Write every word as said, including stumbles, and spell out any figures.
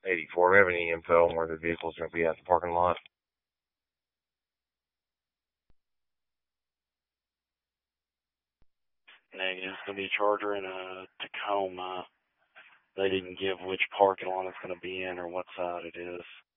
eighty-four. Do you have any info on where the vehicle's going to be at the parking lot? Negative. It's going to be a Charger and a Tacoma. They didn't give which parking lot it's going to be in or what side it is.